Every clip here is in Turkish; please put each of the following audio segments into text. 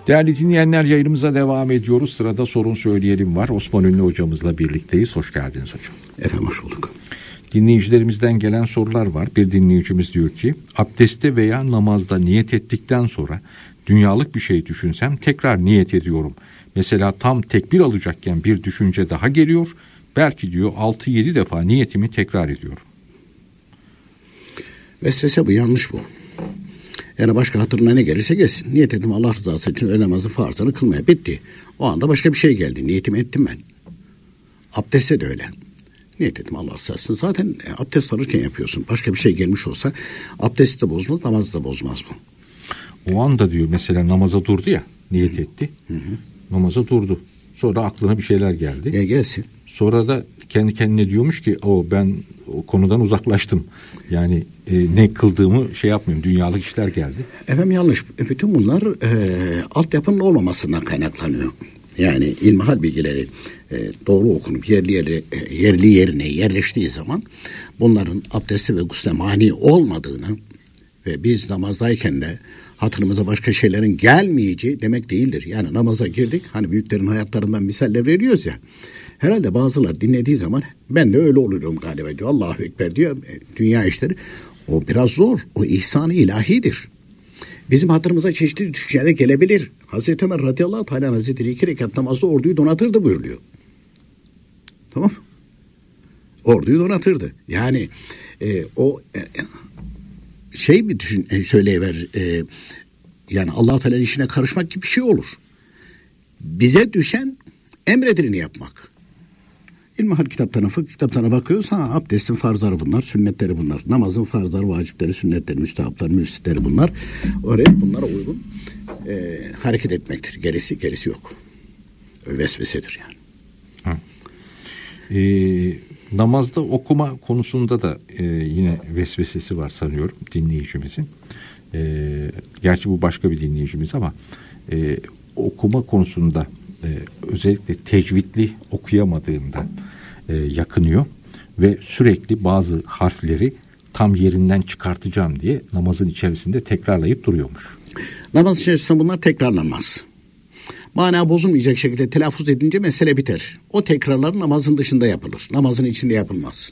Değerli dinleyenler, yayınımıza devam ediyoruz. Sırada sorun söyleyelim var. Osman Ünlü hocamızla birlikteyiz. Hoş geldiniz hocam. Efendim hoş bulduk. Dinleyicilerimizden gelen sorular var. Bir dinleyicimiz diyor ki, abdestte veya namazda niyet ettikten sonra dünyalık bir şey düşünsem tekrar niyet ediyorum. Mesela tam tekbir alacakken bir düşünce daha geliyor. Belki diyor 6-7 defa niyetimi tekrar ediyorum. Vesvese bu, yanlış bu. Yani başka hatırına ne gelirse gelsin. Niyet ettim Allah rızası için öğle namazı farzını kılmaya, bitti. O anda başka bir şey geldi. Niyetimi ettim ben. Abdestte de öyle. Niyet ettim Allah rızası için. Zaten abdest alırken yapıyorsun. Başka bir şey gelmiş olsa abdesti de bozmaz, namazı da bozmaz bu. O anda diyor mesela namaza durdu ya, niyet etti. Namaza durdu. Sonra aklına bir şeyler geldi. Ya gelsin. Sonra da kendi kendine diyormuş ki ben o konudan uzaklaştım. Yani ne kıldığımı şey yapmıyorum. Dünyalık işler geldi. Efendim yanlış. Bütün bunlar altyapının olmamasından kaynaklanıyor. Yani ilmihal bilgileri doğru okunup yerli yerine yerleştiği zaman bunların abdesti ve gusle mani olmadığını ve biz namazdayken de hatırımıza başka şeylerin gelmeyeceği demek değildir. Yani namaza girdik, hani büyüklerin hayatlarından misaller veriyoruz ya. Herhalde bazılar dinlediği zaman ben de öyle oluyorum galiba diyor. Allahu Ekber diyor, dünya işleri. O biraz zor. O ihsan-ı ilahidir. Bizim hatırımıza çeşitli düşünceler gelebilir. Hazreti Ömer radıyallahu teala hazretleri 2 rekat namazda orduyu donatırdı buyuruluyor. Tamam. Orduyu donatırdı. Yani şey bir düşün, söyleyiver. Yani Allah-u Teala'nın işine karışmak gibi bir şey olur. Bize düşen emredileni yapmak. İlmihal kitaplarına, fıkıh kitaplarına bakıyoruz. Abdestin farzları bunlar, sünnetleri bunlar. Namazın farzları, vacipleri, sünnetleri, müstehapları, müfsitleri bunlar. Oraya bunlara uygun hareket etmektir. Gerisi yok. Vesvesedir yani. Namazda okuma konusunda da yine vesvesesi var sanıyorum dinleyicimizin. Gerçi bu başka bir dinleyicimiz ama okuma konusunda özellikle tecvidli okuyamadığından yakınıyor ve sürekli bazı harfleri tam yerinden çıkartacağım diye namazın içerisinde tekrarlayıp duruyormuş. Namaz içerisinde bunlar tekrarlanmaz. Mana bozulmayacak şekilde telaffuz edince mesele biter. O tekrarlar namazın dışında yapılır. Namazın içinde yapılmaz.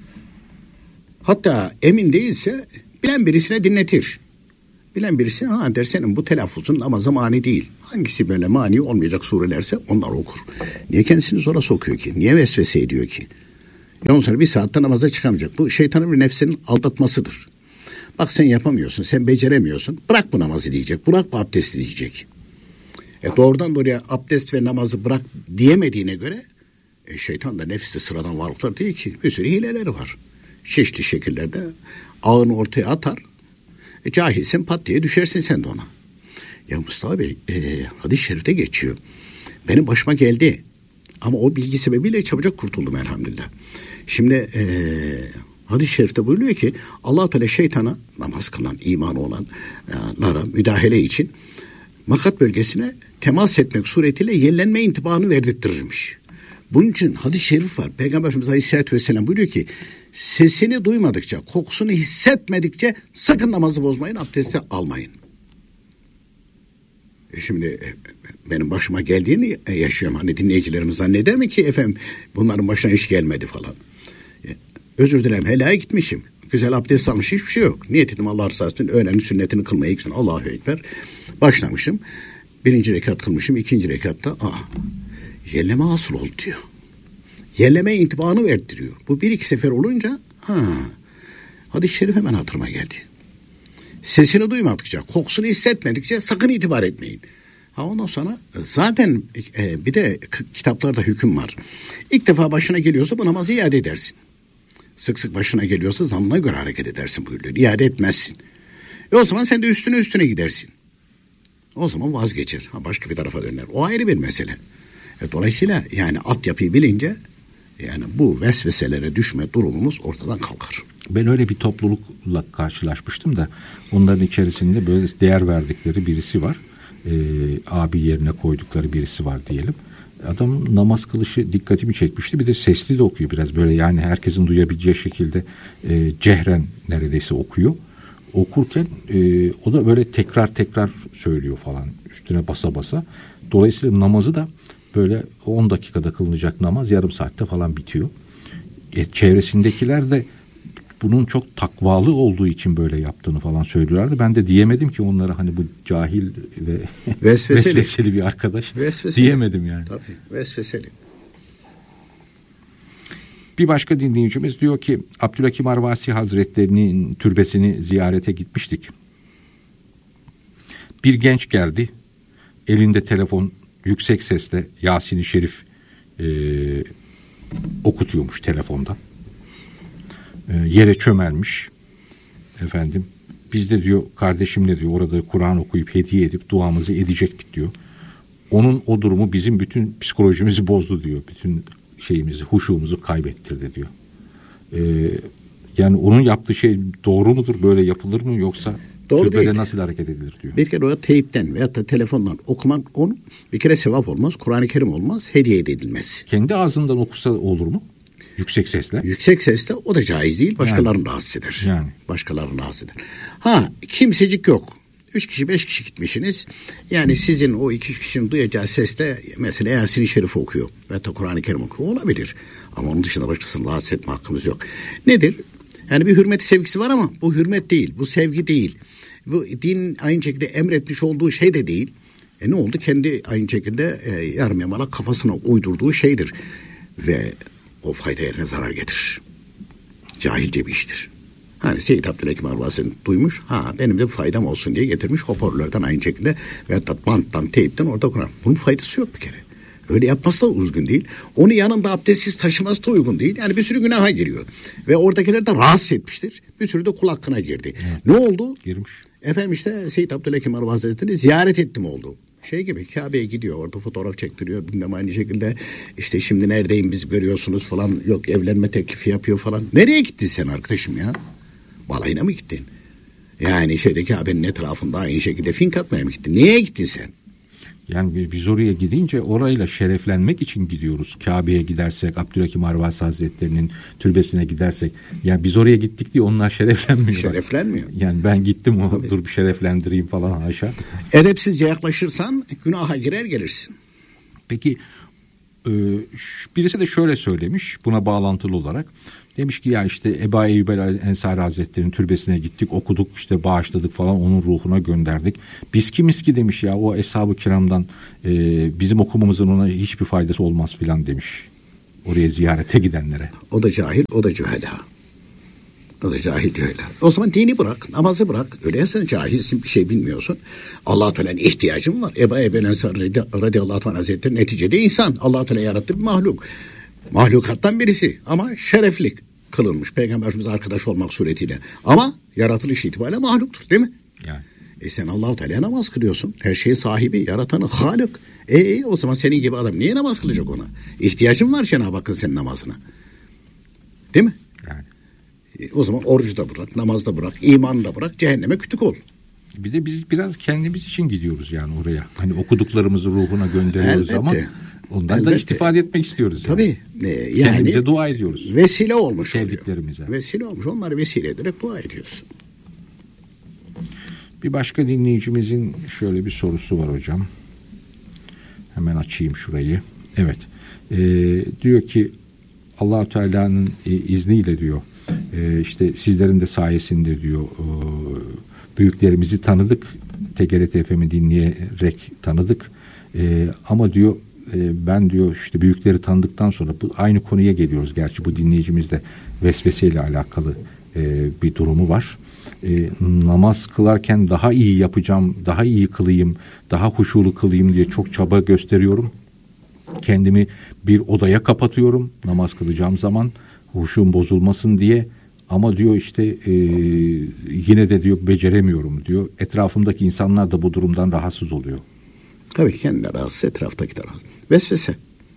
Hatta emin değilse bilen birisine dinletir. Bilen birisi der senin bu telaffuzun namaza mani değil. Hangisi böyle mani olmayacak surelerse onlar okur. Niye kendisini zora sokuyor ki? Niye vesvese ediyor ki? Ondan sonra bir saatte namaza çıkamayacak. Bu şeytanın bir nefsinin aldatmasıdır. Bak sen yapamıyorsun, sen beceremiyorsun. Bırak bu namazı diyecek, bırak bu abdesti diyecek. Doğrudan doğruya abdest ve namazı bırak diyemediğine göre şeytan da nefste sıradan varlıklar değil ki. Bir sürü hileleri var. Çeşitli şekillerde ağını ortaya atar. Cahilsin pat diye düşersin sen de ona. Ya Mustafa Bey hadis-i şerifte geçiyor. Benim başıma geldi. Ama o bilgi sebebiyle çabucak kurtuldum elhamdülillah. Şimdi hadis-i şerifte buyuruyor ki Allah-u Teala şeytana, namaz kılan, imanı olanlara müdahale için makat bölgesine temas etmek suretiyle yellenme intibanı verdirttirirmiş. Bunun için hadis-i şerif var. Peygamber Efendimiz Aleyhisselatü Vesselam buyuruyor ki sesini duymadıkça, kokusunu hissetmedikçe sakın namazı bozmayın, abdesti almayın. Şimdi benim başıma geldiğini yaşıyorum. Hani dinleyicilerimiz zanneder mi ki efendim bunların başına hiç gelmedi falan. Özür dilerim, helaya gitmişim. Güzel abdest almış, hiçbir şey yok. Niyet ettim Allah rızası için öğlenin sünnetini kılmaya gitsin. Allahu Ekber. Başlamışım. 1. rekat kılmışım. 2. rekatta yelleme hasıl oldu diyor. Yelleme intibanı verdiriyor. Bu 1-2 sefer olunca hadis-i şerif hemen hatırıma geldi. Sesini duymadıkça, kokusunu hissetmedikçe sakın itibar etmeyin. Ondan sonra zaten bir de kitaplarda hüküm var. İlk defa başına geliyorsa bu namazı iade edersin. Sık sık başına geliyorsa zannına göre hareket edersin buyuruyor. İade etmezsin. O zaman sen de üstüne gidersin. O zaman vazgeçer. Başka bir tarafa döner. O ayrı bir mesele. Dolayısıyla yani altyapıyı bilince yani bu vesveselere düşme durumumuz ortadan kalkar. Ben öyle bir toplulukla karşılaşmıştım da onların içerisinde böyle değer verdikleri birisi var. Abi yerine koydukları birisi var diyelim. Adam namaz kılışı dikkatimi çekmişti. Bir de sesli de okuyor biraz böyle, yani herkesin duyabileceği şekilde cehren neredeyse okuyor. okurken o da böyle tekrar tekrar söylüyor falan, üstüne basa basa. Dolayısıyla namazı da böyle 10 dakikada kılınacak namaz yarım saatte falan bitiyor. Çevresindekiler de bunun çok takvalı olduğu için böyle yaptığını falan söylüyorlardı. Ben de diyemedim ki onlara, hani bu cahil ve vesveseli bir arkadaş diyemedim yani. Tabii, vesveseli. Bir başka dinleyicimiz diyor ki, Abdülhakim Arvasi Hazretleri'nin türbesini ziyarete gitmiştik. Bir genç geldi, elinde telefon, yüksek sesle Yasin-i Şerif okutuyormuş telefonda. Yere çömelmiş efendim. Biz de diyor kardeşimle diyor orada Kur'an okuyup hediye edip duamızı edecektik diyor. Onun o durumu bizim bütün psikolojimizi bozdu diyor. Bütün şeyimizi, huşumuzu kaybettirdi diyor. Yani onun yaptığı şey doğru mudur? Böyle yapılır mı? Yoksa türbede nasıl hareket edilir diyor. Bir kere orada teyipten veyahut da telefondan okuman, onu bir kere sevap olmaz, Kur'an-ı Kerim olmaz, hediye edilmez. Kendi ağzından okusa olur mu? Yüksek sesle. Yüksek sesle o da caiz değil. Başkalarını rahatsız eder. Yani. Başkalarını rahatsız eder. Ha, kimsecik yok. 3 kişi 5 kişi gitmişsiniz. Yani sizin o 2-3 kişinin duyacağı sesle mesela Yasin-i Şerif okuyor. Veyahut da Kur'an-ı Kerim okuyor. Olabilir. Ama onun dışında başkasını rahatsız etme hakkımız yok. Nedir? Yani bir hürmeti sevgisi var ama bu hürmet değil. Bu sevgi değil. Bu din aynı şekilde emretmiş olduğu şey de değil. Ne oldu? Kendi aynı şekilde yarım yamalak kafasına uydurduğu şeydir. Ve o fayda yerine zarar getirir. Cahilce bir iştir. Hani Seyyid Abdülhakim Arvasi'ni duymuş. Benim de bir faydam olsun diye getirmiş. Hoparlörden aynı şekilde veyahut da banttan, teypten orada kurar. Bunun faydası yok bir kere. Öyle yapması da uygun değil. Onu yanında abdestsiz taşıması da uygun değil. Yani bir sürü günaha giriyor. Ve oradakiler de rahatsız etmiştir. Bir sürü de kul hakkına girdi. Evet. Ne oldu? Girmiş. Efendim işte Seyyid Abdülhakim Arvasi Hazretleri'ni ziyaret ettim oldu. Şey gibi, Kabe'ye gidiyor, orada fotoğraf çektiriyor, bilmem aynı şekilde işte şimdi neredeyim biz görüyorsunuz falan, yok evlenme teklifi yapıyor falan. Nereye gittin sen arkadaşım ya? Balayına mı gittin? Yani Kabe'nin etrafında aynı şekilde fink atmaya mı gittin? Niye gittin sen? Yani biz oraya gidince orayla şereflenmek için gidiyoruz. Kabe'ye gidersek, Abdülhakim Arvasi Hazretleri'nin türbesine gidersek. Yani biz oraya gittik diye onlar şereflenmiyor. Şereflenmiyor. Yani ben gittim, dur bir şereflendireyim falan aşağı. Edepsizce yaklaşırsan günaha girer gelirsin. Peki birisi de şöyle söylemiş buna bağlantılı olarak. Demiş ki ya işte Ebu Eyyub el-Ensari Hazretleri'nin türbesine gittik, okuduk, işte bağışladık falan, onun ruhuna gönderdik. Biz kimiz ki demiş ya, o Eshab-ı Kiram'dan bizim okumamızın ona hiçbir faydası olmaz filan demiş. Oraya ziyarete gidenlere. O da cahil, o da cühela. O da cahil cühela. O zaman dini bırak, namazı bırak. Öyleyse cahilsin, bir şey bilmiyorsun. Allah-u Teala'nın ihtiyacın var. Ebu Eyyub el-Ensari radıyallahu anh Hazretleri neticede insan. Allah-u Teala yarattı bir mahluk. Mahlukattan birisi ama şerefli kılınmış Peygamberimiz arkadaş olmak suretiyle. Ama yaratılış itibariyle mahluktur değil mi? Yani. Sen Allah-u Teala'ya namaz kılıyorsun. Her şeyin sahibi, yaratanı, Halik. O zaman senin gibi adam niye namaz kılacak ona? İhtiyacın var Cenab-ı Hakk'ın senin namazına. Değil mi? Yani. O zaman orucu da bırak, namaz da bırak, imanı da bırak, cehenneme kütük ol. Bir de biz biraz kendimiz için gidiyoruz yani oraya. Hani okuduklarımızı ruhuna gönderiyoruz. Elbette. Ama ondan da istifade etmek istiyoruz. Tabii. Yani kendimize dua ediyoruz. Vesile olmuş sevdiklerimize. Oluyor. Vesile olmuş. Onları vesile ederek dua ediyoruz. Bir başka dinleyicimizin şöyle bir sorusu var hocam. Hemen açayım şurayı. Evet. Diyor ki Allah-u Teala'nın izniyle diyor işte sizlerin de sayesinde diyor büyüklerimizi tanıdık. TGRT FM'i dinleyerek tanıdık. Ama diyor ben diyor işte büyükleri tanıdıktan sonra bu aynı konuya geliyoruz. Gerçi bu dinleyicimizde vesveseyle alakalı bir durumu var. Namaz kılarken daha iyi yapacağım, daha iyi kılayım, daha huşulu kılayım diye çok çaba gösteriyorum. Kendimi bir odaya kapatıyorum namaz kılacağım zaman, huşum bozulmasın diye. Ama diyor işte yine de diyor beceremiyorum diyor. Etrafımdaki insanlar da bu durumdan rahatsız oluyor. Tabii kendine rahatsız, etraftaki de rahatsız. Vesvese.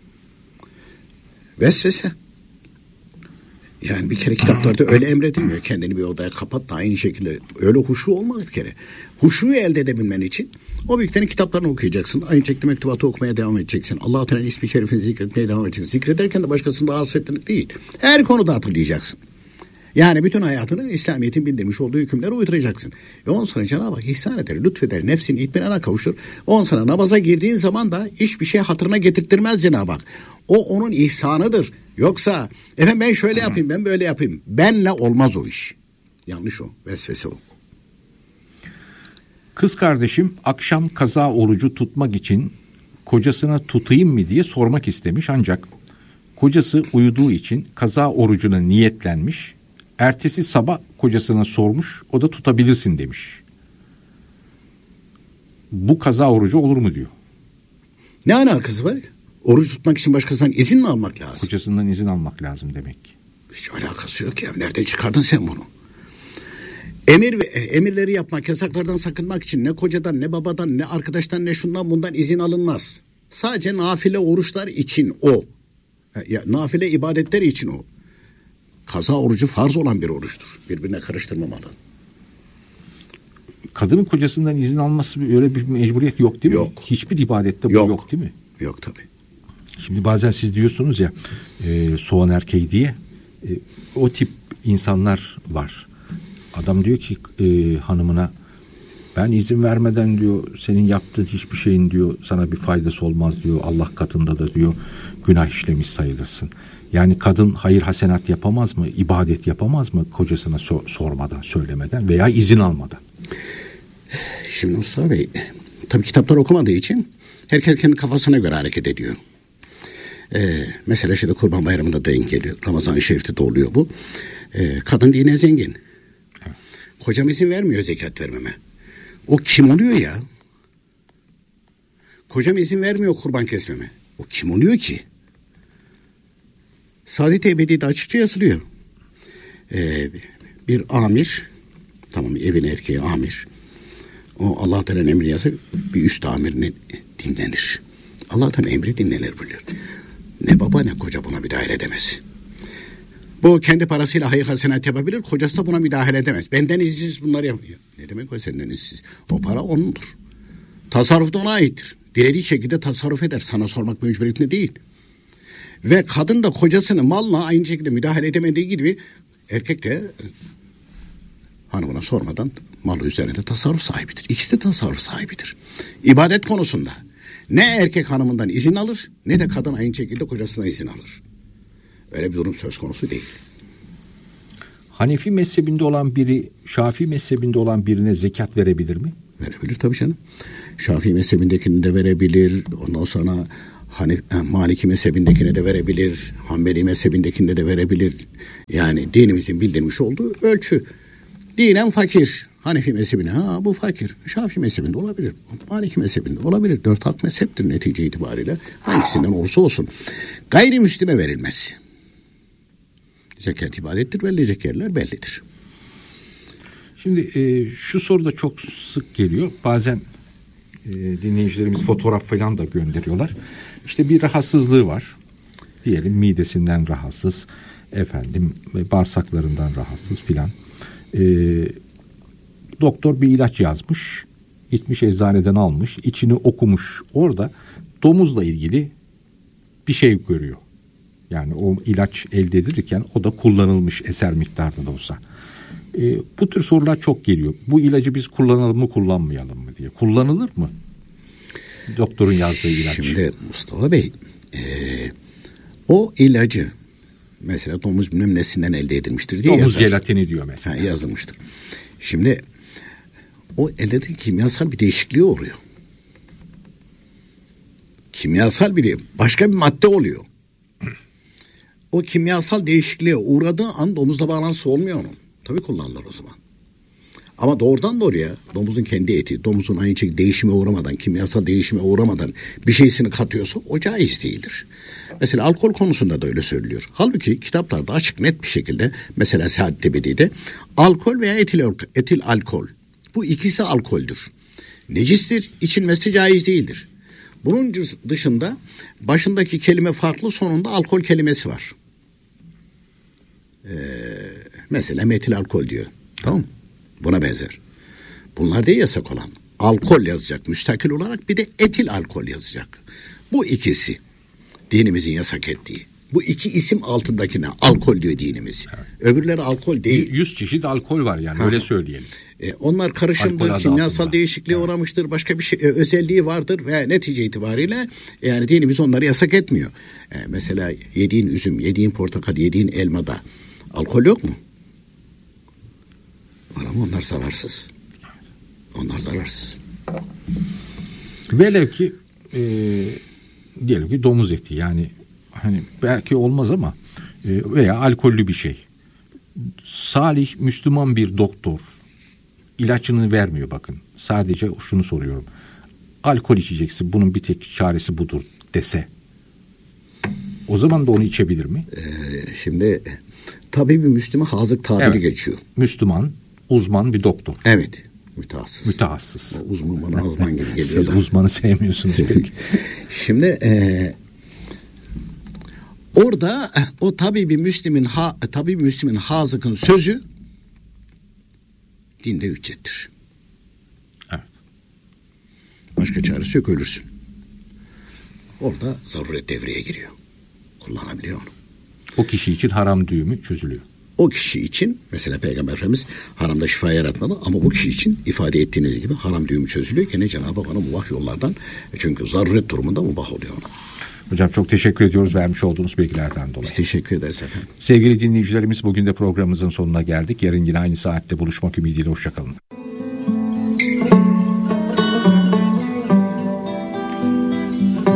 Vesvese. Yani bir kere kitaplarda öyle emredilmiyor. Kendini bir odaya kapat da aynı şekilde. Öyle huşu olmaz bir kere. Huşuyu elde edebilmen için o büyüklerin kitaplarını okuyacaksın. Aynı şekilde mektubatı okumaya devam edeceksin. Allah-u Teala'nın ismi şerifini zikretmeye devam edeceksin. Zikrederken de başkasını rahatsız etmek değil. Her konuda hatırlayacaksın. Yani bütün hayatını İslamiyet'in bildirmiş olduğu hükümlere uyduracaksın. On sana Cenab-ı Hak ihsan eder, lütfeder, nefsini itminana kavuşur. On sana namaza girdiğin zaman da hiçbir şey hatırına getirttirmez Cenab-ı Hak. O onun ihsanıdır. Yoksa efendim ben şöyle yapayım, ben böyle yapayım. Benle olmaz o iş. Yanlış o, vesvese o. Kız kardeşim akşam kaza orucu tutmak için kocasına tutayım mı diye sormak istemiş, ancak kocası uyuduğu için kaza orucuna niyetlenmiş. Ertesi sabah kocasına sormuş, o da tutabilirsin demiş. Bu kaza orucu olur mu diyor. Ne alakası var? Oruç tutmak için başkasından izin mi almak lazım? Kocasından izin almak lazım demek ki. Hiç alakası yok ya. Nereden çıkardın sen bunu? Emirleri yapmak, yasaklardan sakınmak için ne kocadan, ne babadan, ne arkadaştan, ne şundan bundan izin alınmaz. Sadece nafile oruçlar için o. Nafile ibadetler için o. Kaza orucu farz olan bir oruçtur. Birbirine karıştırmamalı. Kadının kocasından izin alması öyle bir mecburiyet yok değil mi? Yok. Hiçbir ibadette bu yok değil mi? Yok tabii. Şimdi bazen siz diyorsunuz ya soğan erkeği diye, o tip insanlar var. Adam diyor ki hanımına, ben izin vermeden diyor senin yaptığın hiçbir şeyin diyor sana bir faydası olmaz diyor. Allah katında da diyor günah işlemiş sayılırsın. Yani kadın hayır hasenat yapamaz mı? İbadet yapamaz mı kocasına sormadan, söylemeden veya izin almadan? Şimdi Mustafa Bey, tabii kitaplar okumadığı için herkes kendi kafasına göre hareket ediyor. Mesela şimdi Kurban Bayramı'nda denk geliyor. Ramazan-ı Şerif'te de oluyor bu. Kadın dine zengin. Evet. Kocam izin vermiyor zekat vermeme. O kim oluyor ya? Kocam izin vermiyor kurban kesmeme. O kim oluyor ki? Saadet-i Ebedi'de açıkça yazılıyor. Bir amir, tamam evin erkeği amir. O Allah Teala'nın emri yazır, bir üst amirine dinlenir. Allah Teala'nın emri dinlenir buyuruyor. Ne baba ne koca buna müdahale edemez. Bu kendi parasıyla hayır hasenat yapabilir, kocası da buna müdahale edemez. Benden izinsiz bunları yapıyor. Ne demek o senden izinsiz? O para onundur. Tasarruf da ona aittir. Dilediği şekilde tasarruf eder. Sana sormak mecburiyetinde değil. Ve kadın da kocasının malına aynı şekilde müdahale edemediği gibi erkek de hanımına sormadan malı üzerinde tasarruf sahibidir. İkisi de tasarruf sahibidir. İbadet konusunda ne erkek hanımından izin alır ne de kadın aynı şekilde kocasından izin alır. Öyle bir durum söz konusu değil. Hanefi mezhebinde olan biri Şafii mezhebinde olan birine zekat verebilir mi? Verebilir tabii canım. Şafii mezhebindekini de verebilir. Ondan sonra Maliki mezhebindekine de verebilir. Hanbeli mezhebindekine de verebilir. Yani dinimizin bildirmiş olduğu ölçü. Dinen fakir. Hanefi mezhebine bu fakir. Şafii mezhebinde olabilir. Maliki mezhebinde olabilir. 4 hak mezheptir netice itibariyle. Hangisinden olursa olsun. Gayrimüslime verilmez. Zekat ibadettir. Verilecek yerler bellidir. Şimdi şu soru da çok sık geliyor. Bazen dinleyicilerimiz fotoğraf falan da gönderiyorlar. İşte bir rahatsızlığı var. Diyelim midesinden rahatsız, bağırsaklarından rahatsız filan. Doktor bir ilaç yazmış. Gitmiş eczaneden almış. İçini okumuş. Orada domuzla ilgili bir şey görüyor. Yani o ilaç elde edilirken o da kullanılmış eser miktarda da olsa. Bu tür sorular çok geliyor. Bu ilacı biz kullanalım mı kullanmayalım mı diye. Kullanılır mı? Doktorun yazdığı ilaç. Şimdi Mustafa Bey o ilacı mesela domuz bilmem nesinden elde edilmiştir diye domuz jelatini diyor mesela. Yazılmıştır. Şimdi o elde edilen kimyasal bir değişikliği oluyor. Kimyasal başka bir madde oluyor. O kimyasal değişikliğe uğradığı an domuzla bağlantısı olmuyor onun. Tabii kullanılır o zaman. Ama doğrudan doğruya domuzun kendi eti, domuzun aynı şekilde değişime uğramadan, kimyasal değişime uğramadan bir şeysini katıyorsa o caiz değildir. Mesela alkol konusunda da öyle söylüyor. Halbuki kitaplarda açık net bir şekilde mesela Saadet-i Ebedi'de alkol veya etil alkol. Bu ikisi alkoldür. Necistir, içilmesi caiz değildir. Bunun dışında başındaki kelime farklı, sonunda alkol kelimesi var. Mesela metil alkol diyor. Tamam mı? Buna benzer. Bunlar değil yasak olan. Alkol yazacak müstakil olarak, bir de etil alkol yazacak. Bu ikisi dinimizin yasak ettiği. Bu iki isim altındakine alkol diyor dinimiz. Evet. Öbürleri alkol değil. 100 çeşit alkol var yani, öyle söyleyelim. Onlar karışımdır, kimyasal değişikliğe uğramıştır, başka bir şey özelliği vardır ve netice itibariyle yani dinimiz onları yasak etmiyor. Mesela yediğin üzüm, yediğin portakal, yediğin elmada alkol yok mu? Var ama onlar zararsız. Onlar zararsız. Velev ki diyelim ki domuz eti, yani hani belki olmaz ama veya alkollü bir şey. Salih Müslüman bir doktor ilaçını vermiyor, bakın. Sadece şunu soruyorum. Alkol içeceksin, bunun bir tek çaresi budur dese, o zaman da onu içebilir mi? Şimdi tabii bir Müslüman hazık tabiri geçiyor. Müslüman, uzman bir doktor. Evet. Mütehassıs. Uzman bana uzman gibi geliyor. Siz uzmanı sevmiyorsunuz peki. Şimdi orada o tabii Müslümin hazıkın sözü dinde hüccettir. Evet. Başka çaresi yok, ölürsün. Orada zaruret devreye giriyor. Kullanabiliyor onu. O kişi için haram düğümü çözülüyor. O kişi için mesela Peygamber Efendimiz haramda şifa yaratmalı ama bu kişi için ifade ettiğiniz gibi haram düğümü çözülüyor. Gene Cenab-ı Hak ona mubah yollardan, çünkü zaruret durumunda mubah oluyor ona. Hocam çok teşekkür ediyoruz vermiş olduğunuz bilgilerden dolayı. Biz teşekkür ederiz efendim. Sevgili dinleyicilerimiz, bugün de programımızın sonuna geldik. Yarın yine aynı saatte buluşmak ümidiyle, hoşçakalın.